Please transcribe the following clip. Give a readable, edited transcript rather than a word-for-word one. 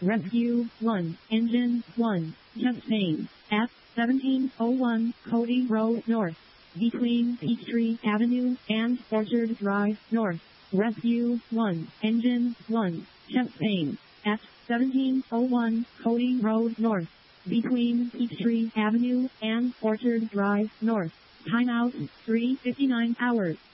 Rescue 1, Engine 1, just main, at 1701 Cody Road North, between Peachtree Avenue and Orchard Drive North. Rescue 1, Engine 1, just main, at 1701 Cody Road North, between Peachtree Avenue and Orchard Drive North. Timeout 3:59 hours.